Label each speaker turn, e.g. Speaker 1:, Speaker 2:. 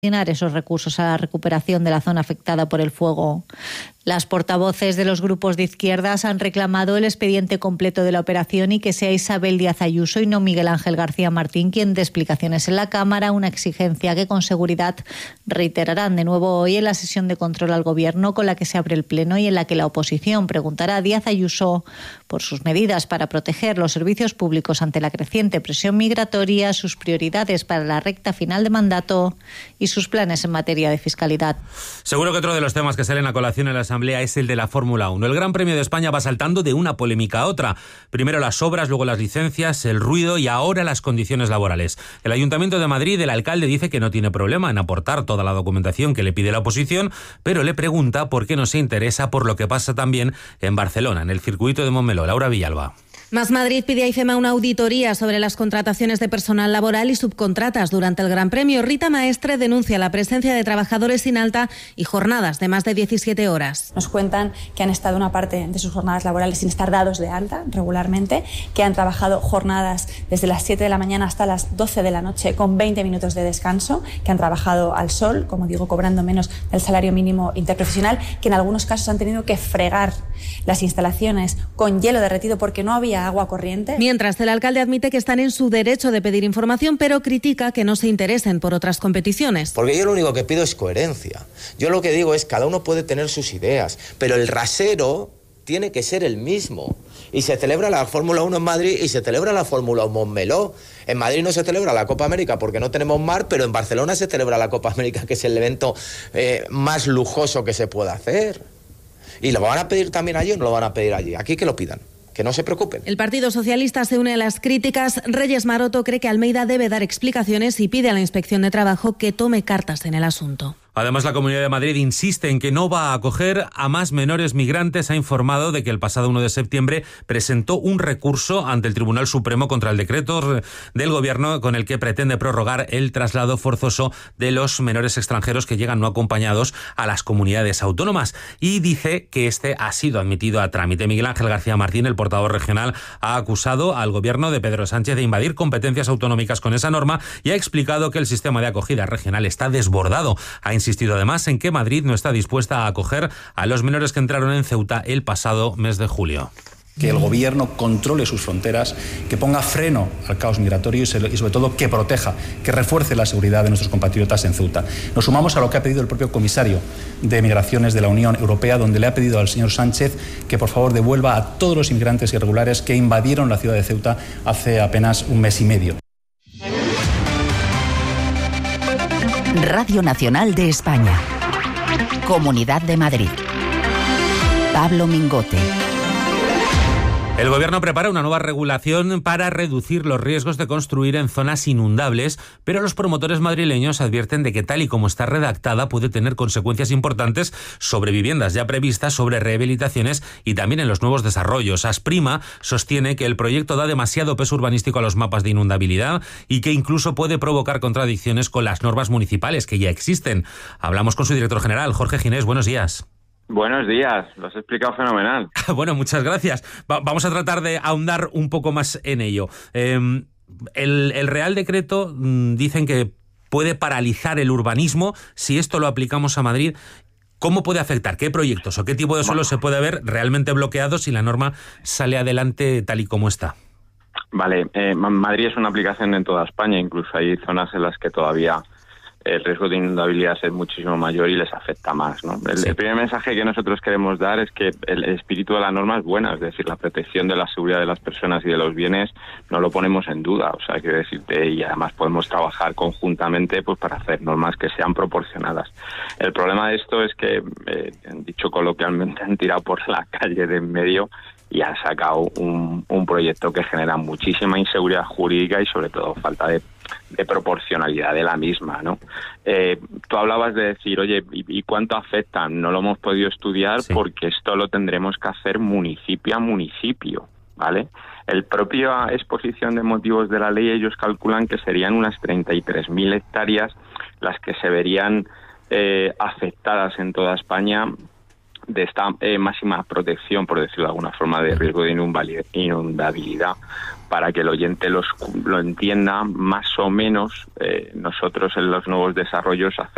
Speaker 1: destinar esos recursos a la recuperación de la zona afectada por el fuego. Las portavoces de los grupos de izquierdas han reclamado el expediente completo de la operación y que sea Isabel Díaz Ayuso y no Miguel Ángel García Martín quien dé explicaciones en la Cámara, una exigencia que con seguridad reiterarán de nuevo hoy en la sesión de control al Gobierno con la que se abre el Pleno y en la que la oposición preguntará a Díaz Ayuso por sus medidas para proteger los servicios públicos ante la creciente presión migratoria, sus prioridades para la recta final de mandato y sus planes en materia de fiscalidad.
Speaker 2: Seguro que otro de los temas que salen a colación en la Asamblea es el de la Fórmula 1. El Gran Premio de España va saltando de una polémica a otra. Primero las obras, luego las licencias, el ruido y ahora las condiciones laborales. El Ayuntamiento de Madrid, el alcalde dice que no tiene problema en aportar toda la documentación que le pide la oposición, pero le pregunta por qué no se interesa por lo que pasa también en Barcelona, en el circuito de Montmeló. Laura Villalba.
Speaker 3: Más Madrid pide a IFEMA una auditoría sobre las contrataciones de personal laboral y subcontratas durante el Gran Premio. Rita Maestre denuncia la presencia de trabajadores sin alta y jornadas de más de 17 horas.
Speaker 4: Nos cuentan que han estado una parte de sus jornadas laborales sin estar dados de alta regularmente, que han trabajado jornadas desde las 7 de la mañana hasta las 12 de la noche con 20 minutos de descanso, que han trabajado al sol, como digo, cobrando menos del salario mínimo interprofesional, que en algunos casos han tenido que fregar las instalaciones con hielo derretido porque no había agua corriente.
Speaker 3: Mientras, el alcalde admite que están en su derecho de pedir información, pero critica que no se interesen por otras competiciones.
Speaker 5: Porque yo lo único que pido es coherencia. Yo lo que digo es cada uno puede tener sus ideas, pero el rasero tiene que ser el mismo. Y se celebra la Fórmula 1 en Madrid y se celebra la Fórmula 1 en Montmeló. En Madrid no se celebra la Copa América porque no tenemos mar, pero en Barcelona se celebra la Copa América, que es el evento más lujoso que se pueda hacer. ¿Y lo van a pedir también allí o no lo van a pedir allí? Aquí que lo pidan. Que no se preocupen.
Speaker 3: El Partido Socialista se une a las críticas. Reyes Maroto cree que Almeida debe dar explicaciones y pide a la Inspección de Trabajo que tome cartas en el asunto.
Speaker 2: Además, la Comunidad de Madrid insiste en que no va a acoger a más menores migrantes. Ha informado de que el pasado 1 de septiembre presentó un recurso ante el Tribunal Supremo contra el decreto del Gobierno con el que pretende prorrogar el traslado forzoso de los menores extranjeros que llegan no acompañados a las comunidades autónomas. Y dice que este ha sido admitido a trámite. Miguel Ángel García Martín, el portavoz regional, ha acusado al Gobierno de Pedro Sánchez de invadir competencias autonómicas con esa norma y ha explicado que el sistema de acogida regional está desbordado. Ha insistido además en que Madrid no está dispuesta a acoger a los menores que entraron en Ceuta el pasado mes de julio.
Speaker 6: Que el Gobierno controle sus fronteras, que ponga freno al caos migratorio y sobre todo que proteja, que refuerce la seguridad de nuestros compatriotas en Ceuta. Nos sumamos a lo que ha pedido el propio comisario de Migraciones de la Unión Europea, donde le ha pedido al señor Sánchez que por favor devuelva a todos los inmigrantes irregulares que invadieron la ciudad de Ceuta hace apenas un mes y medio.
Speaker 7: Radio Nacional de España. Comunidad de Madrid. Pablo Mingote.
Speaker 2: El Gobierno prepara una nueva regulación para reducir los riesgos de construir en zonas inundables, pero los promotores madrileños advierten de que tal y como está redactada puede tener consecuencias importantes sobre viviendas ya previstas, sobre rehabilitaciones y también en los nuevos desarrollos. Asprima sostiene que el proyecto da demasiado peso urbanístico a los mapas de inundabilidad y que incluso puede provocar contradicciones con las normas municipales que ya existen. Hablamos con su director general, Jorge Ginés. Buenos días.
Speaker 8: Buenos días, lo has explicado fenomenal.
Speaker 2: Bueno, muchas gracias. Vamos a tratar de ahondar un poco más en ello. El Real Decreto dicen que puede paralizar el urbanismo si esto lo aplicamos a Madrid. ¿Cómo puede afectar? ¿Qué proyectos o qué tipo de suelo se puede ver realmente bloqueado si la norma sale adelante tal y como está?
Speaker 8: Vale, Madrid es una aplicación en toda España, incluso hay zonas en las que todavía el riesgo de inundabilidad es muchísimo mayor y les afecta más, ¿no? El primer mensaje que nosotros queremos dar es que el espíritu de la norma es buena, es decir, la protección de la seguridad de las personas y de los bienes no lo ponemos en duda, o sea, quiero decirte, y además podemos trabajar conjuntamente pues para hacer normas que sean proporcionadas. El problema de esto es que, dicho coloquialmente, han tirado por la calle de en medio y han sacado un proyecto que genera muchísima inseguridad jurídica y sobre todo falta de proporcionalidad de la misma, ¿no? Tú hablabas de decir, oye, ¿y cuánto afecta? No lo hemos podido estudiar porque esto lo tendremos que hacer municipio a municipio, ¿vale? El propio exposición de motivos de la ley, ellos calculan que serían unas 33.000 hectáreas las que se verían afectadas en toda España de esta máxima protección, por decirlo de alguna forma, de riesgo de inundabilidad. Para que el oyente lo entienda, más o menos nosotros en los nuevos desarrollos hacemos